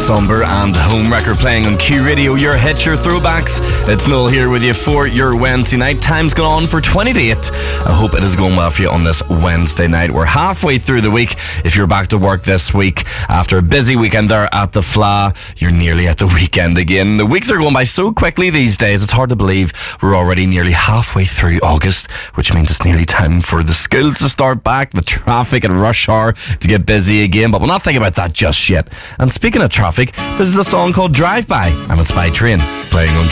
Somber and Home Wrecker playing on Q Radio, your hits, your throwbacks. It's Noel here with you for your Wednesday night. Time's gone on for 20 to 8. I hope it is going well for you on this Wednesday night. We're halfway through the week. If you're back to work this week after a busy weekend there at the Fla, you're nearly at the weekend again. The weeks are going by so quickly these days, it's hard to believe we're already nearly halfway through August, which means it's nearly time for the schools to start back, the traffic and rush hour to get busy again, but we'll not think about that just yet. And speaking of traffic, this is a song called Drive By, and it's by Train, playing on